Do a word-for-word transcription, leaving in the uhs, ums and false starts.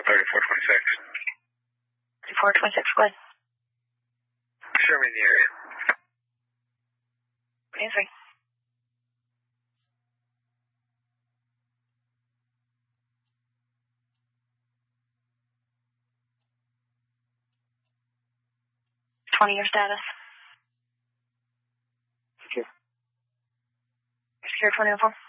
thirty-four twenty-six. thirty-four twenty-six, go ahead. Show me in the area. Answering. twenty year status. Secure. Secure twenty oh four.